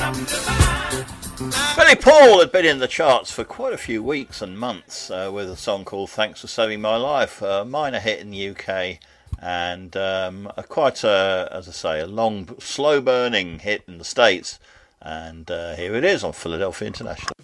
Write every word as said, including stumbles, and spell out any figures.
Billy Paul had been in the charts for quite a few weeks and months uh, with a song called Thanks for Saving My Life, a minor hit in the U K, and um, a quite a, as I say, a long, slow burning hit in the States. And uh, here it is on Philadelphia International.